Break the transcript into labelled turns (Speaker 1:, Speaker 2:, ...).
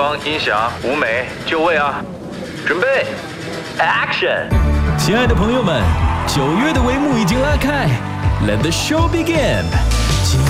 Speaker 1: 光、音响、舞美、就位啊！准备 ，Action！
Speaker 2: 亲爱的朋友们，9月的帷幕已经拉开 ，Let the show begin！